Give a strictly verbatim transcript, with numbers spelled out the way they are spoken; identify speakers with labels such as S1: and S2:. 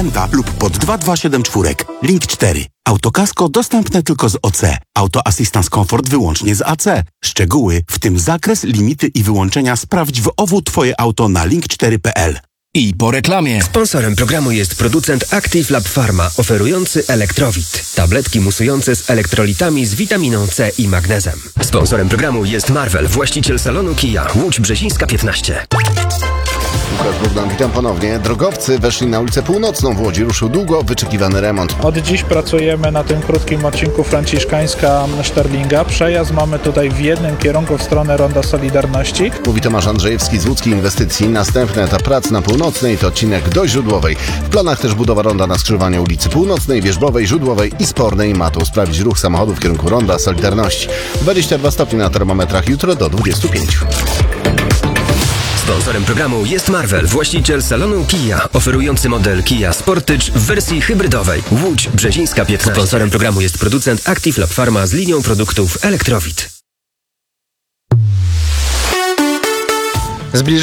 S1: jeden lub pod dwa dwa siedem cztery. Link cztery. Autokasko dostępne tylko z O C. Auto Assistance Comfort wyłącznie z A C. Szczegóły, w tym zakres, limity i wyłączenia sprawdź w O W Twoje auto na link cztery kropka p l.
S2: I po reklamie.
S3: Sponsorem programu jest producent Active Lab Pharma, oferujący Elektrowit. Tabletki musujące z elektrolitami z witaminą C i magnezem. Sponsorem programu jest Marvel, właściciel salonu Kia, Łódź Brzezińska piętnaście.
S4: Łukasz Bogdan, witam ponownie. Drogowcy weszli na ulicę Północną w Łodzi. Ruszył długo wyczekiwany remont.
S5: Od dziś pracujemy na tym krótkim odcinku Franciszkańska Szterlinga. Przejazd mamy tutaj w jednym kierunku w stronę Ronda Solidarności.
S4: Mówi Tomasz Andrzejewski z Łódzkiej Inwestycji. Następny etap prac na Północnej to odcinek do Źródłowej. W planach też budowa ronda na skrzyżowaniu ulicy Północnej, Wierzbowej, Źródłowej i Spornej. Ma to usprawnić ruch samochodów w kierunku Ronda Solidarności. dwadzieścia dwa stopnie na termometrach, jutro do dwudziestu pięciu.
S3: Sponsorem programu jest Marvel, właściciel salonu Kia, oferujący model Kia Sportage w wersji hybrydowej. Łódź Brzezińska piętnaście. Sponsorem programu jest producent Active Lab Pharma z linią produktów Elektrowit.